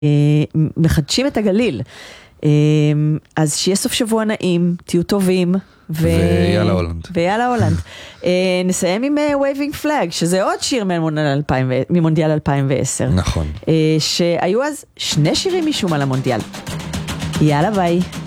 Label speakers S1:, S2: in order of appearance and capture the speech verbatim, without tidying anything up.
S1: מחדשים את הגליל. אז שיהיה סוף שבוע נעים, תהיו טובים.
S2: ויאללה הולנד.
S1: ויאללה הולנד. נסיים עם Waving Flag, שזה עוד שיר ממונדיאל אלפיים ועשר.
S2: נכון.
S1: שהיו אז שני שירים משום על המונדיאל. יאללה ביי.